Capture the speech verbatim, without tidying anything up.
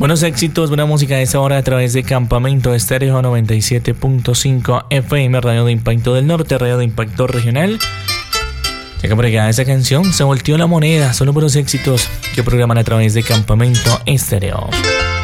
Buenos éxitos, buena música a esta hora a través de Campamento Estéreo noventa y siete punto cinco F M, Radio de Impacto del Norte, Radio de Impacto Regional. Ya que por acá esa canción se volteó la moneda, solo por los éxitos que programan a través de Campamento Estéreo.